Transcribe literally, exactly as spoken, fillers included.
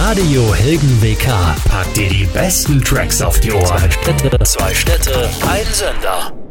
Radio Helgen W K packt dir die besten Tracks auf die Ohren. Zwei Städte, zwei Städte, ein Sender.